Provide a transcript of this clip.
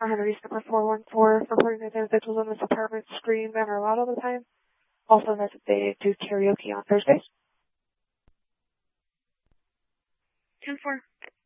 Henry number 414, reporting that individuals in this apartment scream and are loud all the time. Also that they do karaoke on Thursdays. 10-4.